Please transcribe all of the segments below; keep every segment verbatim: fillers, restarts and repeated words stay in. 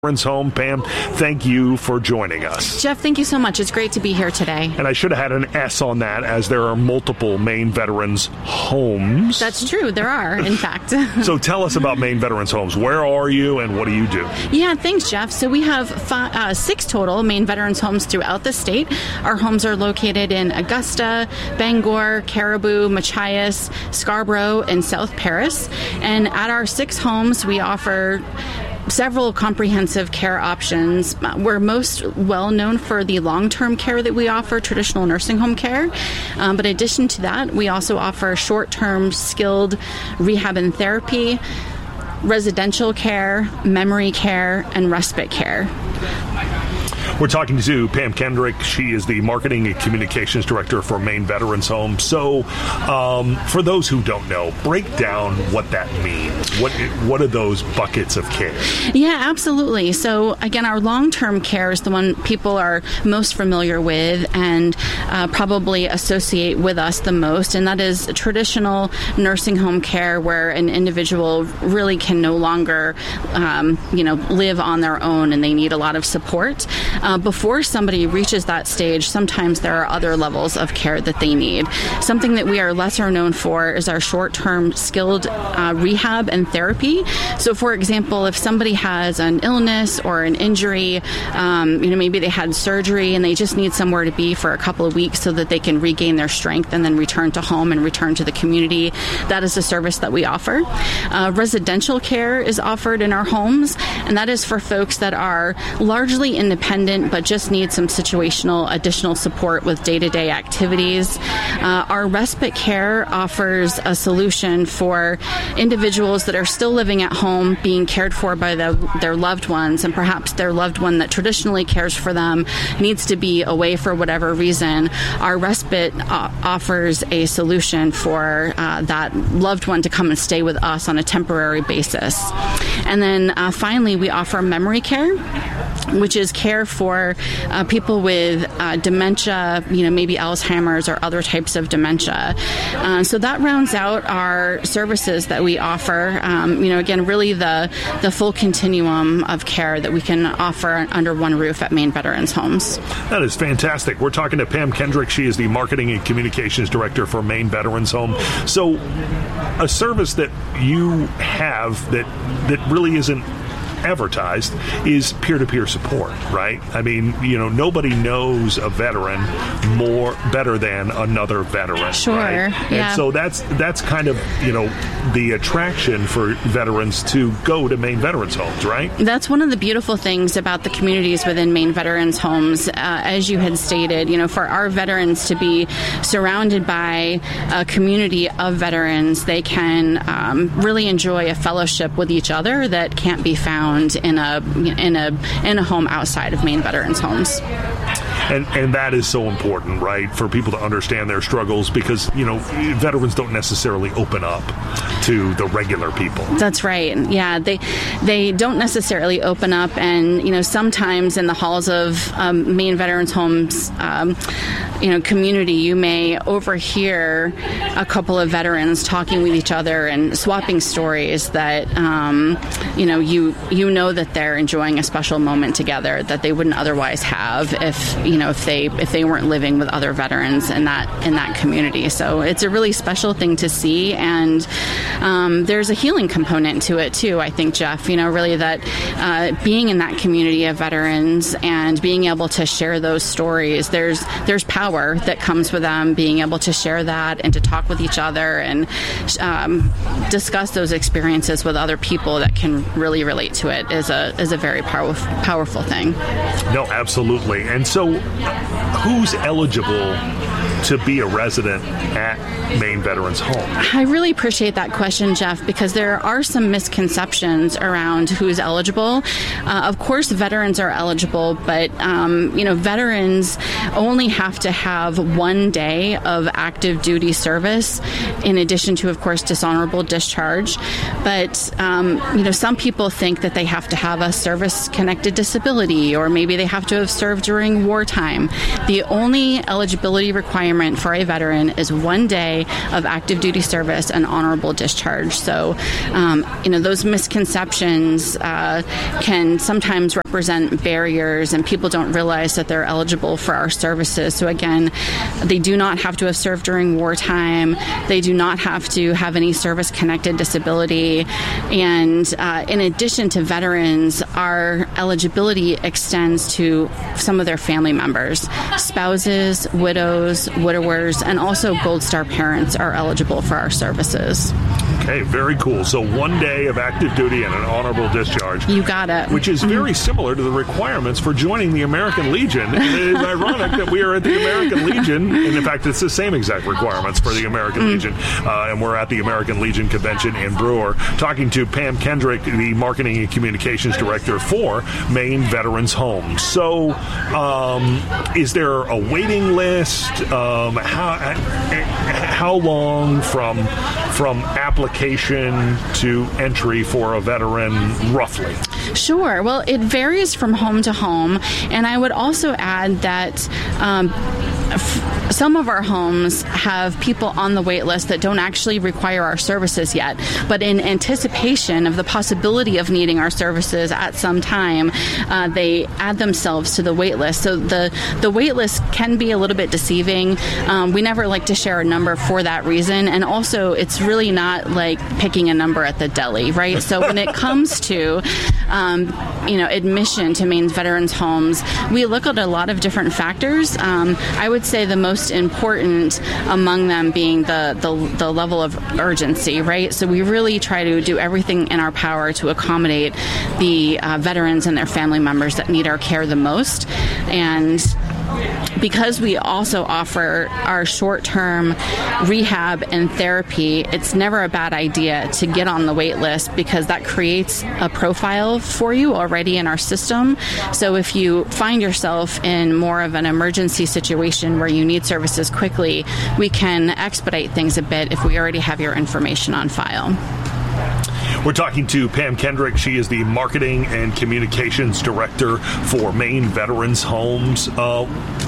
Veterans Home. Pam, thank you for joining us. Jeff, thank you so much. It's great to be here today. And I should have had an S on that, as there are multiple Maine Veterans Homes. That's true. There are, in fact. So tell us about Maine Veterans Homes. Where are you and what do you do? Yeah, thanks, Jeff. So we have five, uh, six total Maine Veterans Homes throughout the state. Our homes are located in Augusta, Bangor, Caribou, Machias, Scarborough, and South Paris. And at our six homes, we offer several comprehensive care options. We're most well known for the long-term care that we offer, traditional nursing home care. Um, but in addition to that, we also offer short-term skilled rehab and therapy, residential care, memory care, and respite care. We're talking to Pam Kendrick. She is the Marketing and Communications Director for Maine Veterans Home. So um, for those who don't know, break down what that means. What what are those buckets of care? Yeah, absolutely. So again, our long-term care is the one people are most familiar with and uh, probably associate with us the most, and that is traditional nursing home care where an individual really can no longer um, you know, live on their own and they need a lot of support. Uh, before somebody reaches that stage, sometimes there are other levels of care that they need. Something that we are lesser known for is our short-term skilled uh, rehab and therapy. So, for example, if somebody has an illness or an injury, um, you know, maybe they had surgery and they just need somewhere to be for a couple of weeks so that they can regain their strength and then return to home and return to the community, that is a service that we offer. Uh, residential care is offered in our homes, and that is for folks that are largely independent but just need some situational additional support with day-to-day activities. Uh, our respite care offers a solution for individuals that are still living at home, being cared for by the, their loved ones, and perhaps their loved one that traditionally cares for them needs to be away for whatever reason. Our respite uh, offers a solution for uh, that loved one to come and stay with us on a temporary basis. And then uh, finally, we offer memory care, which is care for uh, people with uh, dementia, you know, maybe Alzheimer's or other types of dementia. Uh, so that rounds out our services that we offer. Um, you know, again, really the the full continuum of care that we can offer under one roof at Maine Veterans Homes. That is fantastic. We're talking to Pam Kendrick. She is the Marketing and Communications Director for Maine Veterans Home. So a service that you have that that really isn't advertised is peer-to-peer support, right? I mean, you know, nobody knows a veteran more better than another veteran. Sure. Right? Yeah. And so that's that's kind of, you know, the attraction for veterans to go to Maine Veterans Homes, right? That's one of the beautiful things about the communities within Maine Veterans Homes. Uh, as you had stated, you know, for our veterans to be surrounded by a community of veterans, they can um, really enjoy a fellowship with each other that can't be found in a in a in a home outside of Maine Veterans Homes. And and that is so important, right, for people to understand their struggles, because, you know, veterans don't necessarily open up to the regular people. That's right. Yeah, they they don't necessarily open up, and, you know, sometimes in the halls of um, Maine Veterans Homes, um, you know, community, you may overhear a couple of veterans talking with each other and swapping stories that, um, you know, you you know that they're enjoying a special moment together that they wouldn't otherwise have if, you know, if they if they weren't living with other veterans in that in that community. So it's a really special thing to see, and um, there's a healing component to it too, I think, Jeff. You know, really that uh, being in that community of veterans and being able to share those stories, there's there's power that comes with them being able to share that and to talk with each other and um, discuss those experiences with other people that can really relate to it is a is a very power, powerful thing. No, absolutely. And so who's eligible to be a resident at Maine Veterans Home? I really appreciate that question, Jeff, because there are some misconceptions around who's eligible. Uh, of course, veterans are eligible, but um, you know, veterans only have to have one day of active duty service, in addition to, of course, dishonorable discharge. But um, you know, some people think that they have to have a service-connected disability, or maybe they have to have served during wartime wartime. The only eligibility requirement for a veteran is one day of active duty service and honorable discharge. So, um, you know, those misconceptions uh, can sometimes represent barriers, and people don't realize that they're eligible for our services. So again, they do not have to have served during wartime. They do not have to have any service-connected disability. And uh, in addition to veterans, our eligibility extends to some of their family members. Spouses, widows, widowers, and also Gold Star parents are eligible for our services. Okay, very cool. So one day of active duty and an honorable discharge. You got it. Which is very similar to the requirements for joining the American Legion. And it is ironic that we are at the American Legion, and in fact, it's the same exact requirements for the American mm. Legion. Uh, and we're at the American Legion Convention in Brewer, talking to Pam Kendrick, the Marketing and Communications Director for Maine Veterans Homes. So, um, is there a waiting list? Um, how how long from from application to entry for a veteran, roughly? Sure. Well, it varies from home to home, and I would also add that um, f- some of our homes have people on the wait list that don't actually require our services yet, but in anticipation of the possibility of needing our services at some time, uh, they add themselves to the wait list. So the, the wait list can be a little bit deceiving. Um, we never like to share a number for that reason, and also it's really not like picking a number at the deli, right? So when it comes to Um, you know, admission to Maine Veterans Homes, we look at a lot of different factors. Um, I would say the most important among them being the, the the level of urgency, right? So we really try to do everything in our power to accommodate the uh, veterans and their family members that need our care the most. And because we also offer our short-term rehab and therapy, it's never a bad idea to get on the wait list, because that creates a profile for you already in our system. So if you find yourself in more of an emergency situation where you need services quickly, we can expedite things a bit if we already have your information on file. We're talking to Pam Kendrick. She is the Marketing and Communications Director for Maine Veterans Homes. Uh,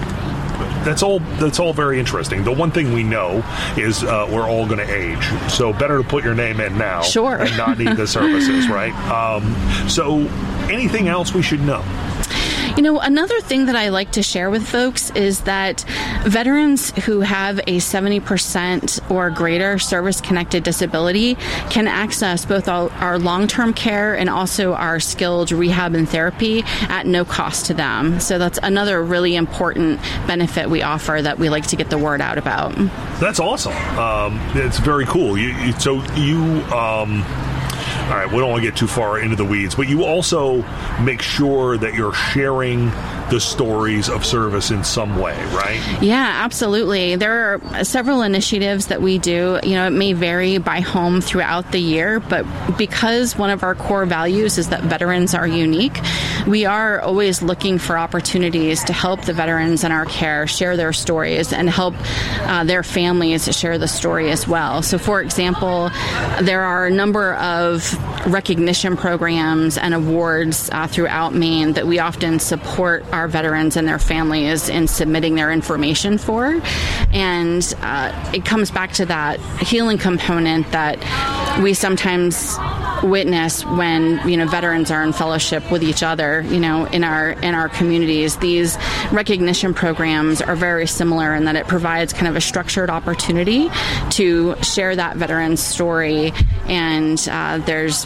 That's all. That's all very interesting. The one thing we know is uh, we're all going to age, so better to put your name in now, sure, and not need the services, right? Um, so, anything else we should know? You know, another thing that I like to share with folks is that veterans who have a seventy percent or greater service-connected disability can access both our, our long-term care and also our skilled rehab and therapy at no cost to them. So that's another really important benefit we offer that we like to get the word out about. That's awesome. Um, it's very cool. You, you, so you... Um All right, we don't want to get too far into the weeds, but you also make sure that you're sharing the stories of service in some way, right? Yeah, absolutely. There are several initiatives that we do. You know, it may vary by home throughout the year, but because one of our core values is that veterans are unique, we are always looking for opportunities to help the veterans in our care share their stories and help uh, their families share the story as well. So, for example, there are a number of recognition programs and awards uh, throughout Maine that we often support our veterans and their families in submitting their information for. And uh, it comes back to that healing component that we sometimes witness when, you know, veterans are in fellowship with each other, you know, in our in our communities. These recognition programs are very similar in that it provides kind of a structured opportunity to share that veteran's story, and uh, there's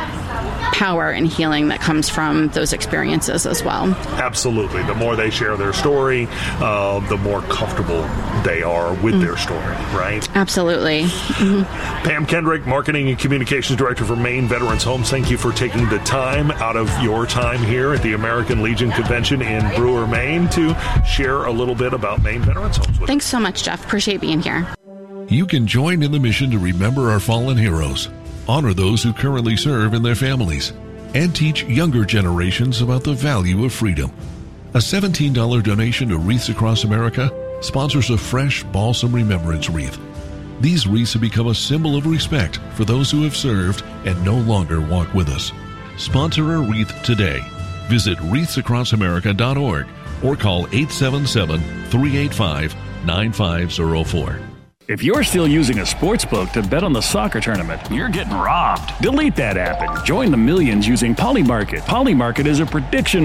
power and healing that comes from those experiences as well. Absolutely. The more they share their story, uh, the more comfortable they are with mm. their story, right? Absolutely. Mm-hmm. Pam Kendrick, Marketing and Communications Director for Maine Veterans Homes, thank you for taking the time out of your time here at the American Legion Convention in Brewer, Maine, to share a little bit about Maine Veterans Homes with Thanks so much, Jeff. Appreciate being here. You can join in the mission to remember our fallen heroes, honor those who currently serve and their families, and teach younger generations about the value of freedom. A seventeen dollars donation to Wreaths Across America sponsors a fresh balsam remembrance wreath. These wreaths have become a symbol of respect for those who have served and no longer walk with us. Sponsor a wreath today. Visit wreaths across america dot org or call eight seven seven, three eight five, nine five zero four. If you're still using a sportsbook to bet on the soccer tournament, you're getting robbed. Delete that app and join the millions using Polymarket. Polymarket is a prediction